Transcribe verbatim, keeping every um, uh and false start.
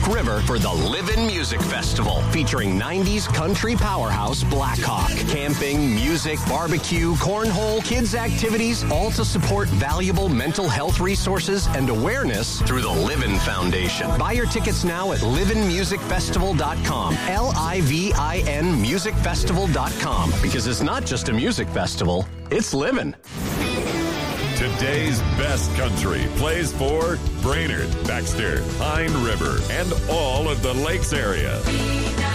Black River for the Livin' Music Festival, featuring nineties country powerhouse Blackhawk. Camping, music, barbecue, cornhole, kids' activities, all to support valuable mental health resources and awareness through the Livin' Foundation. Buy your tickets now at livin music festival dot com. L I V I N music festival dot com. Because it's not just a music festival, it's living. Today's best country plays for Brainerd, Baxter, Pine River, and all of the Lakes area.